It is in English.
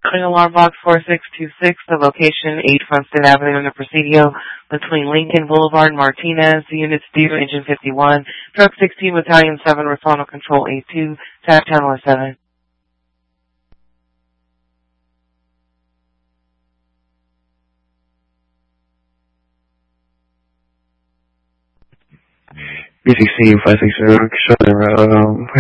Clean alarm box 4626, the location 8 Fronsted Avenue in the Presidio, between Lincoln Boulevard and Martinez. The units due engine 51, truck 16, battalion 7, Rosano control 82, tab channel 7. BCC 560,